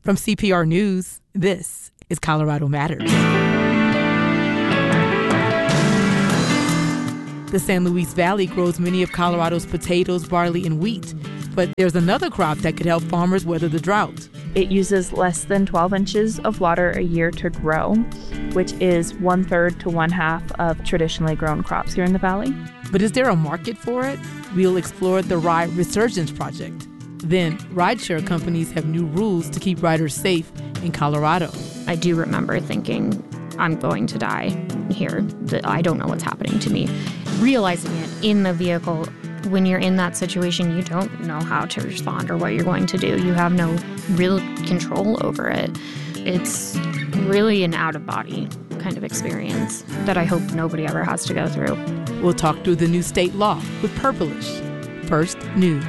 From CPR News, this is Colorado Matters. The San Luis Valley grows many of Colorado's potatoes, barley, and wheat. But there's another crop that could help farmers weather the drought. It uses less than 12 inches of water a year to grow, which is 1/3 to 1/2 of traditionally grown crops here in the valley. But is there a market for it? We'll explore the Ride Resurgence Project. Then, rideshare companies have new rules to keep riders safe in Colorado. I do remember thinking, I'm going to die here. I don't know what's happening to me. Realizing it in the vehicle, when you're in that situation, you don't know how to respond or what you're going to do. You have no real control over it. It's really an out-of-body kind of experience that I hope nobody ever has to go through. We'll talk through the new state law with Purplish. First News.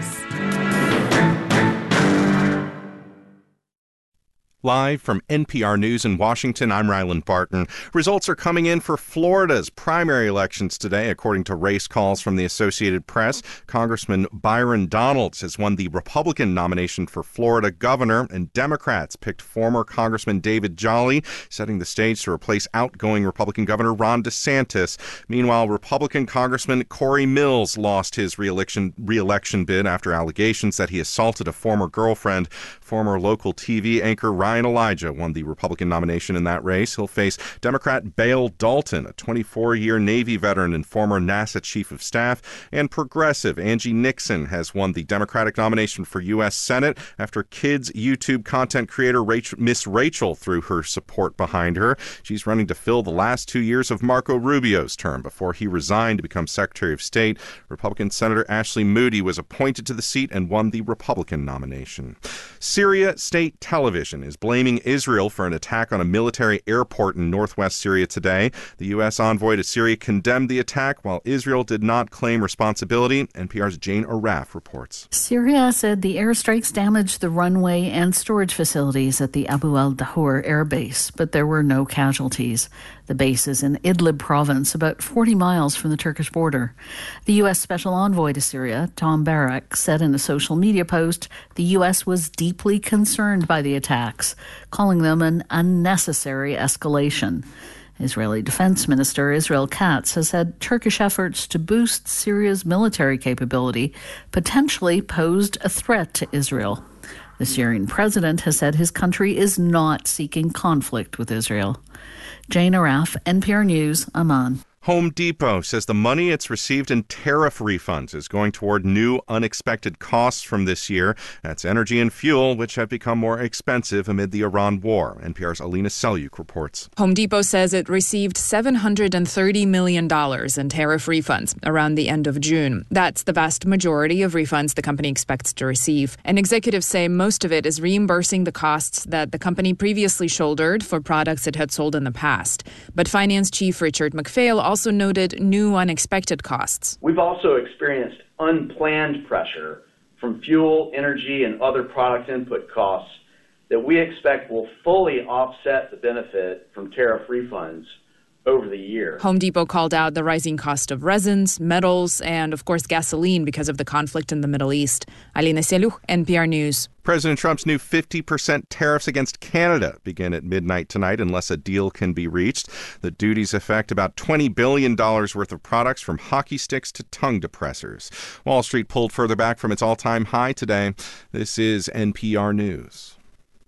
Live from NPR News in Washington, I'm Ryland Barton. Results are coming in for Florida's primary elections today, according to race calls from the Associated Press. Congressman Byron Donalds has won the Republican nomination for Florida governor, and Democrats picked former Congressman David Jolly, setting the stage to replace outgoing Republican Governor Ron DeSantis. Meanwhile, Republican Congressman Corey Mills lost his re-election bid after allegations that he assaulted a former girlfriend. Former local TV anchor Ryan Elijah won the Republican nomination in that race. He'll face Democrat Bale Dalton, a 24-year Navy veteran and former NASA chief of staff, and progressive Angie Nixon has won the Democratic nomination for U.S. Senate after kids YouTube content creator Miss Rachel threw her support behind her. She's running to fill the last 2 years of Marco Rubio's term before he resigned to become Secretary of State. Republican Senator Ashley Moody was appointed to the seat and won the Republican nomination. Syria State Television is blaming Israel for an attack on a military airport in northwest Syria today. The U.S. envoy to Syria condemned the attack, while Israel did not claim responsibility. NPR's Jane Arraf reports. Syria said the airstrikes damaged the runway and storage facilities at the Abu al-Dahour air base, but there were no casualties. The base is in Idlib province, about 40 miles from the Turkish border. The U.S. Special Envoy to Syria, Tom Barak, said in a social media post the U.S. was deeply concerned by the attacks, calling them an unnecessary escalation. Israeli Defense Minister Israel Katz has said Turkish efforts to boost Syria's military capability potentially posed a threat to Israel. The Syrian president has said his country is not seeking conflict with Israel. Jane Arraf, NPR News, Amman. Home Depot says the money it's received in tariff refunds is going toward new unexpected costs from this year. That's energy and fuel, which have become more expensive amid the Iran war. NPR's Alina Selyuk reports. Home Depot says it received $730 million in tariff refunds around the end of June. That's the vast majority of refunds the company expects to receive. And executives say most of it is reimbursing the costs that the company previously shouldered for products it had sold in the past. But Finance Chief Richard McPhail also noted new unexpected costs. We've also experienced unplanned pressure from fuel, energy, and other product input costs that we expect will fully offset the benefit from tariff refunds over the year. Home Depot called out the rising cost of resins, metals, and, of course, gasoline because of the conflict in the Middle East. Alina Selyuk, NPR News. President Trump's new 50% tariffs against Canada begin at midnight tonight unless a deal can be reached. The duties affect about $20 billion worth of products from hockey sticks to tongue depressors. Wall Street pulled further back from its all-time high today. This is NPR News.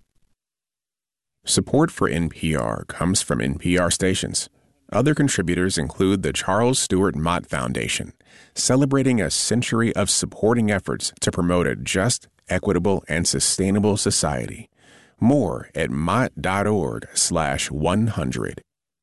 Support for NPR comes from NPR stations. Other contributors include the Charles Stewart Mott Foundation, celebrating a century of supporting efforts to promote a just, equitable, and sustainable society. More at mott.org/100.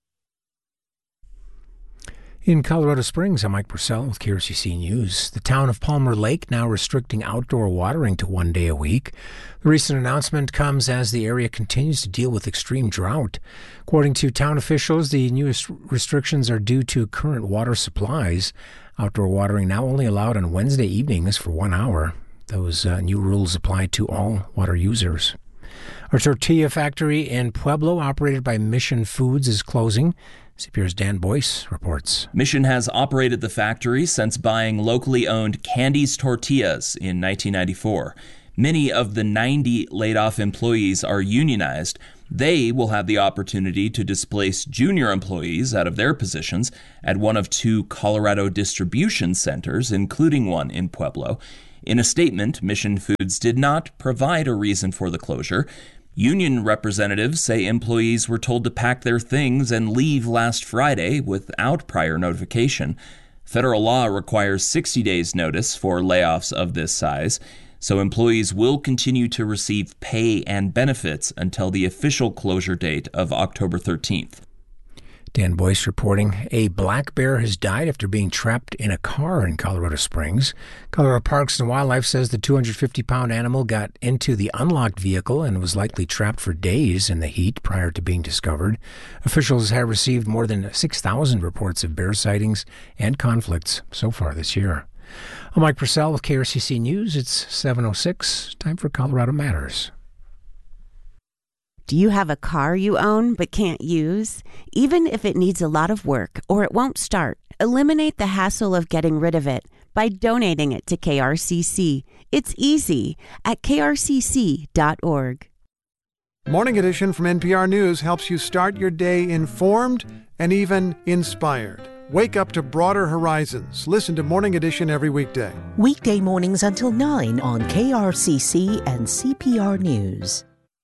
In Colorado Springs, I'm Mike Purcell with KRCC News. The town of Palmer Lake now restricting outdoor watering to 1 day a week. The recent announcement comes as the area continues to deal with extreme drought. According to town officials, the newest restrictions are due to current water supplies. Outdoor watering now only allowed on Wednesday evenings for 1 hour. Those new rules apply to all water users. A tortilla factory in Pueblo, operated by Mission Foods, is closing. CPR's Dan Boyce reports. Mission has operated the factory since buying locally owned Candy's Tortillas in 1994. Many of the 90 laid-off employees are unionized. They will have the opportunity to displace junior employees out of their positions at one of 2 Colorado distribution centers, including one in Pueblo. In a statement, Mission Foods did not provide a reason for the closure. Union representatives say employees were told to pack their things and leave last Friday without prior notification. Federal law requires 60 days notice for layoffs of this size, so employees will continue to receive pay and benefits until the official closure date of October 13th. Dan Boyce reporting a black bear has died after being trapped in a car in Colorado Springs. Colorado Parks and Wildlife says the 250-pound animal got into the unlocked vehicle and was likely trapped for days in the heat prior to being discovered. Officials have received more than 6,000 reports of bear sightings and conflicts so far this year. I'm Mike Purcell with KRCC News. It's 7:06. Time for Colorado Matters. Do you have a car you own but can't use? Even if it needs a lot of work or it won't start, eliminate the hassle of getting rid of it by donating it to KRCC. It's easy at krcc.org. Morning Edition from NPR News helps you start your day informed and even inspired. Wake up to broader horizons. Listen to Morning Edition every weekday. Weekday mornings until 9 on KRCC and CPR News.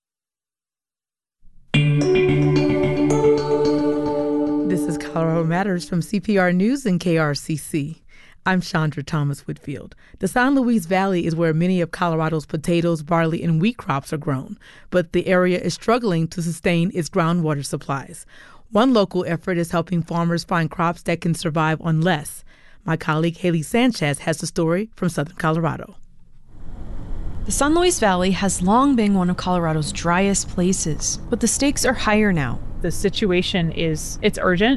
This is Colorado Matters from CPR News and KRCC. I'm Chandra Thomas Whitfield. The San Luis Valley is where many of Colorado's potatoes, barley, and wheat crops are grown, but the area is struggling to sustain its groundwater supplies. One local effort is helping farmers find crops that can survive on less. My colleague Haley Sanchez has the story from Southern Colorado. The San Luis Valley has long been one of Colorado's driest places, but the stakes are higher now. The situation it's urgent,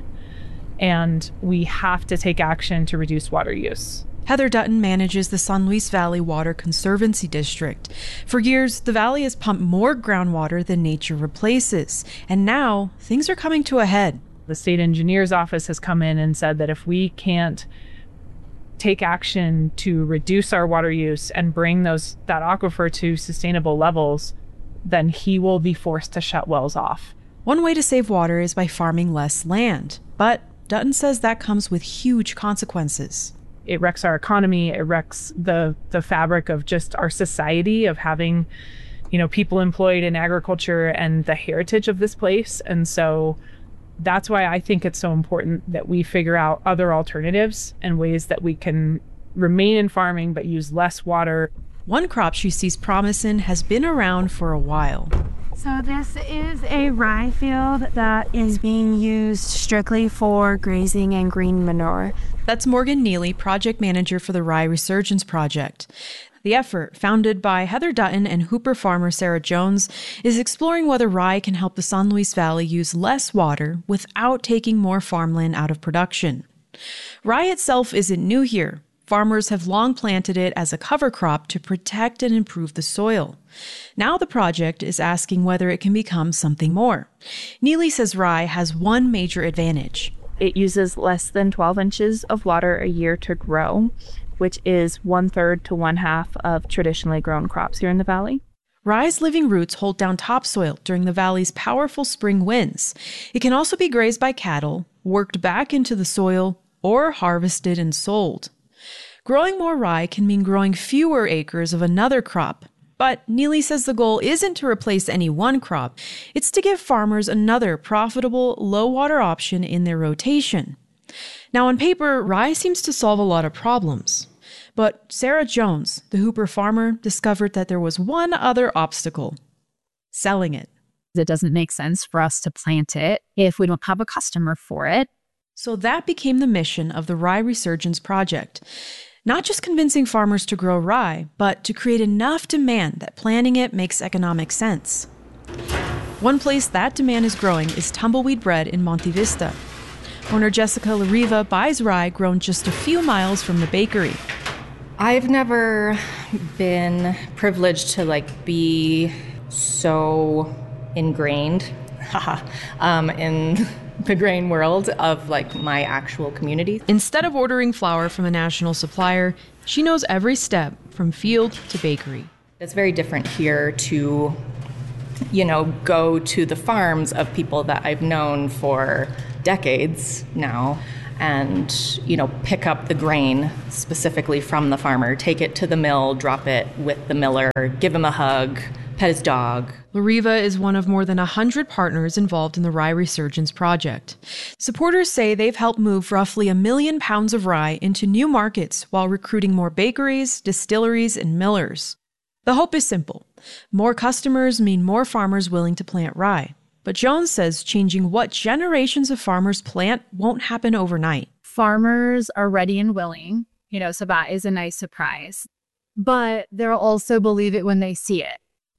and we have to take action to reduce water use. Heather Dutton manages the San Luis Valley Water Conservancy District. For years, the valley has pumped more groundwater than nature replaces, and now things are coming to a head. The state engineer's office has come in and said that if we can't take action to reduce our water use and bring that aquifer to sustainable levels, then he will be forced to shut wells off. One way to save water is by farming less land, but Dutton says that comes with huge consequences. It wrecks our economy. It wrecks the fabric of just our society, of having, people employed in agriculture and the heritage of this place. And so that's why I think it's so important that we figure out other alternatives and ways that we can remain in farming but use less water. One crop she sees promise in has been around for a while. So this is a rye field that is being used strictly for grazing and green manure. That's Morgan Neely, project manager for the Rye Resurgence Project. The effort, founded by Heather Dutton and Hooper farmer Sarah Jones, is exploring whether rye can help the San Luis Valley use less water without taking more farmland out of production. Rye itself isn't new here. Farmers have long planted it as a cover crop to protect and improve the soil. Now the project is asking whether it can become something more. Neely says rye has one major advantage. It uses less than 12 inches of water a year to grow, which is 1/3 to 1/2 of traditionally grown crops here in the valley. Rye's living roots hold down topsoil during the valley's powerful spring winds. It can also be grazed by cattle, worked back into the soil, or harvested and sold. Growing more rye can mean growing fewer acres of another crop. But Neely says the goal isn't to replace any one crop. It's to give farmers another profitable, low-water option in their rotation. Now, on paper, rye seems to solve a lot of problems. But Sarah Jones, the Hooper farmer, discovered that there was one other obstacle: selling it. It doesn't make sense for us to plant it if we don't have a customer for it. So that became the mission of the Rye Resurgence Project. Not just convincing farmers to grow rye, but to create enough demand that planting it makes economic sense. One place that demand is growing is Tumbleweed Bread in Monte Vista. Owner Jessica Lariva buys rye grown just a few miles from the bakery. I've never been privileged to be so ingrained in the grain world of my actual community. Instead of ordering flour from a national supplier, she knows every step from field to bakery. It's very different here to, go to the farms of people that I've known for decades now and, pick up the grain specifically from the farmer, take it to the mill, drop it with the miller, give him a hug, pet his dog. Lariva is one of more than 100 partners involved in the Rye Resurgence Project. Supporters say they've helped move roughly 1 million pounds of rye into new markets while recruiting more bakeries, distilleries, and millers. The hope is simple. More customers mean more farmers willing to plant rye. But Jones says changing what generations of farmers plant won't happen overnight. Farmers are ready and willing, so that is a nice surprise. But they'll also believe it when they see it.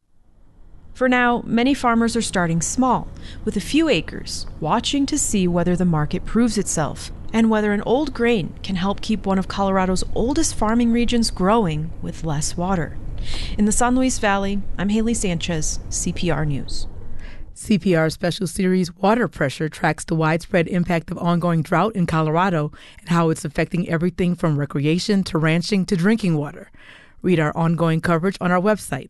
For now, many farmers are starting small, with a few acres, watching to see whether the market proves itself and whether an old grain can help keep one of Colorado's oldest farming regions growing with less water. In the San Luis Valley, I'm Haley Sanchez, CPR News. CPR Special Series Water Pressure tracks the widespread impact of ongoing drought in Colorado and how it's affecting everything from recreation to ranching to drinking water. Read our ongoing coverage on our website,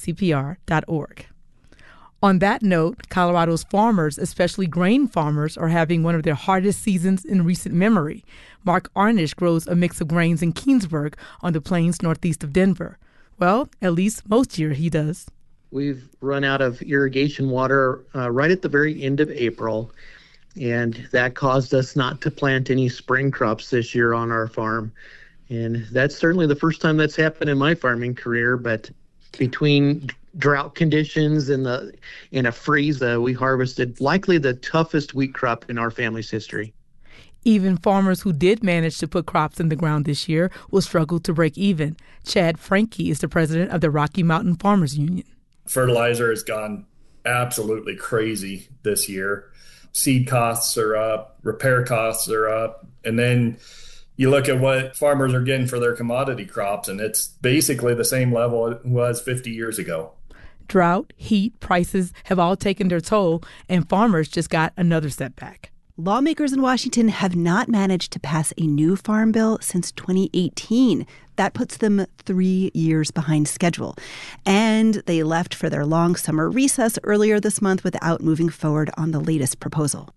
cpr.org. On that note, Colorado's farmers, especially grain farmers, are having one of their hardest seasons in recent memory. Mark Arnish grows a mix of grains in Keensburg on the plains northeast of Denver. Well, at least most year he does. We've run out of irrigation water right at the very end of April, and that caused us not to plant any spring crops this year on our farm. And that's certainly the first time that's happened in my farming career, but between drought conditions and a freeze, we harvested likely the toughest wheat crop in our family's history. Even farmers who did manage to put crops in the ground this year will struggle to break even. Chad Franke is the president of the Rocky Mountain Farmers Union. Fertilizer has gone absolutely crazy this year. Seed costs are up, repair costs are up, and then you look at what farmers are getting for their commodity crops, and it's basically the same level it was 50 years ago. Drought, heat, prices have all taken their toll, and farmers just got another setback. Lawmakers in Washington have not managed to pass a new farm bill since 2018. That puts them 3 years behind schedule. And they left for their long summer recess earlier this month without moving forward on the latest proposal.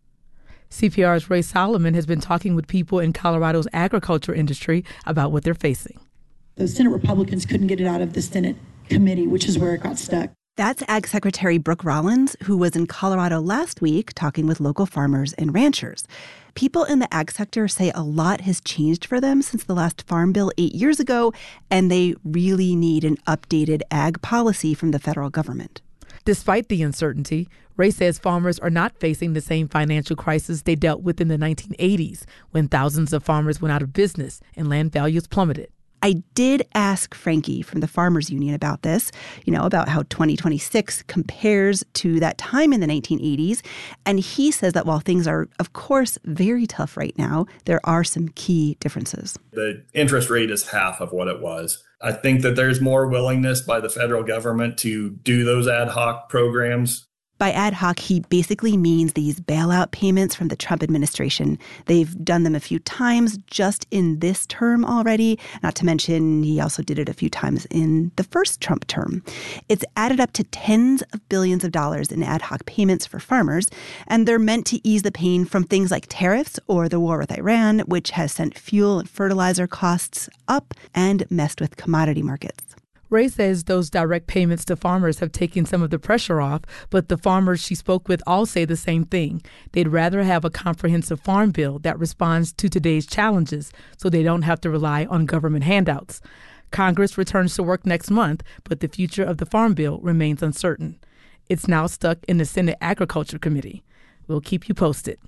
CPR's Ray Solomon has been talking with people in Colorado's agriculture industry about what they're facing. The Senate Republicans couldn't get it out of the Senate committee, which is where it got stuck. That's Ag Secretary Brooke Rollins, who was in Colorado last week talking with local farmers and ranchers. People in the ag sector say a lot has changed for them since the last farm bill 8 years ago, and they really need an updated ag policy from the federal government. Despite the uncertainty, Ray says farmers are not facing the same financial crisis they dealt with in the 1980s, when thousands of farmers went out of business and land values plummeted. I did ask Franke from the Farmers Union about this, about how 2026 compares to that time in the 1980s. And he says that while things are, of course, very tough right now, there are some key differences. The interest rate is half of what it was. I think that there's more willingness by the federal government to do those ad hoc programs. By ad hoc, he basically means these bailout payments from the Trump administration. They've done them a few times just in this term already, not to mention he also did it a few times in the first Trump term. It's added up to tens of billions of dollars in ad hoc payments for farmers, and they're meant to ease the pain from things like tariffs or the war with Iran, which has sent fuel and fertilizer costs up and messed with commodity markets. Ray says those direct payments to farmers have taken some of the pressure off, but the farmers she spoke with all say the same thing. They'd rather have a comprehensive farm bill that responds to today's challenges so they don't have to rely on government handouts. Congress returns to work next month, but the future of the farm bill remains uncertain. It's now stuck in the Senate Agriculture Committee. We'll keep you posted.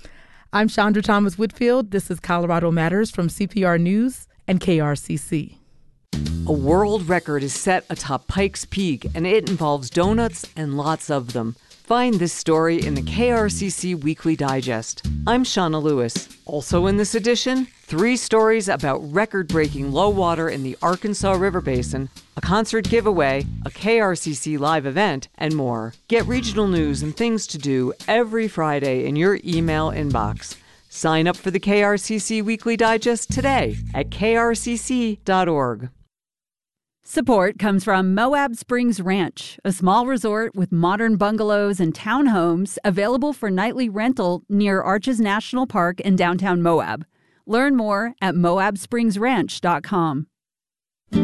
I'm Chandra Thomas Whitfield. This is Colorado Matters from CPR News and KRCC. A world record is set atop Pikes Peak, and it involves donuts and lots of them. Find this story in the KRCC Weekly Digest. I'm Shauna Lewis. Also in this edition, 3 stories about record-breaking low water in the Arkansas River Basin, a concert giveaway, a KRCC live event, and more. Get regional news and things to do every Friday in your email inbox. Sign up for the KRCC Weekly Digest today at krcc.org. Support comes from Moab Springs Ranch, a small resort with modern bungalows and townhomes available for nightly rental near Arches National Park in downtown Moab. Learn more at moabspringsranch.com.